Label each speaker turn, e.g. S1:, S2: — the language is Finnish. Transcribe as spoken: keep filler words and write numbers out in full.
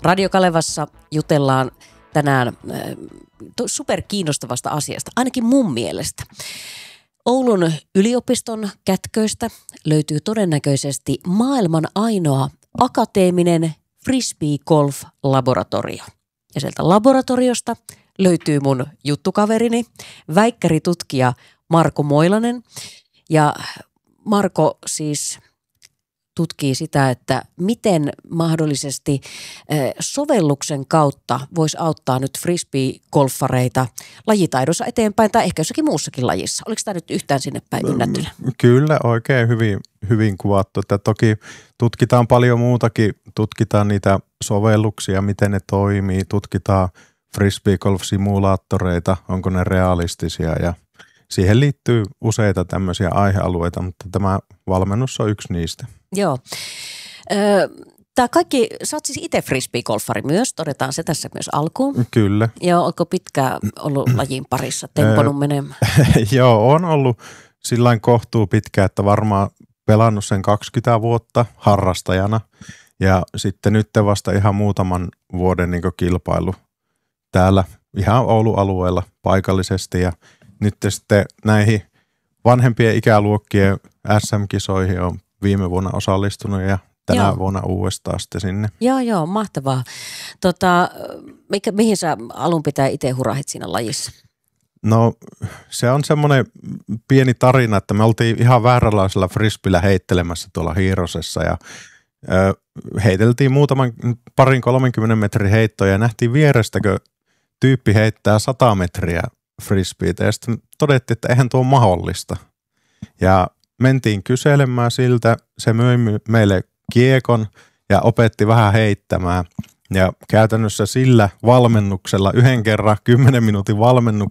S1: Radio Kalevassa jutellaan tänään äh, superkiinnostavasta asiasta, ainakin mun mielestä. Oulun yliopiston kätköistä löytyy todennäköisesti maailman ainoa akateeminen frisbee-golf-laboratorio. Ja sieltä laboratoriosta löytyy mun juttukaverini, väikkäritutkija Marko Moilanen. Ja Marko siis tutkii sitä, että miten mahdollisesti sovelluksen kautta voisi auttaa nyt frisbee-golfareita lajitaidossa eteenpäin tai ehkä jossakin muussakin lajissa. Oliko tämä nyt yhtään sinne päin ynnättynä?
S2: Kyllä, oikein hyvin, hyvin kuvattu. Että toki tutkitaan paljon muutakin, tutkitaan niitä sovelluksia, miten ne toimii, tutkitaan frisbee-golf-simulaattoreita, onko ne realistisia ja siihen liittyy useita tämmöisiä aihealueita, mutta tämä valmennus on yksi niistä.
S1: Joo. Tämä kaikki, sä oot siis itse frisbee-golfari myös, todetaan se tässä myös alkuun.
S2: Kyllä.
S1: Joo, ootko pitkään ollut lajin parissa, temponut menemään?
S2: Joo, on ollut sillain kohtuu pitkä, että varmaan pelannut sen kaksikymmentä vuotta harrastajana ja sitten nyt vasta ihan muutaman vuoden niin kuin kilpailu täällä ihan Oulun alueella paikallisesti ja nyt sitten näihin vanhempien ikäluokkien S M-kisoihin on viime vuonna osallistunut ja tänä joo. vuonna uudestaan sitten sinne.
S1: Joo, joo, mahtavaa. Tota, mikä, mihin sä alun pitää itse hurahit siinä lajissa?
S2: No se on semmoinen pieni tarina, että me oltiin ihan vääränlaisella frisbillä heittelemässä tuolla Hiirosessa ja ö, heiteltiin muutaman parin kolmenkymmenen metrin heittoja ja nähtiin vierestäkö tyyppi heittää sata metriä frisbeitä ja sitten todettiin, että eihän tuo ole mahdollista. Ja mentiin kyselemään siltä, se möi meille kiekon ja opetti vähän heittämään. Ja käytännössä sillä valmennuksella, yhden kerran kymmenen minuutin valmennu,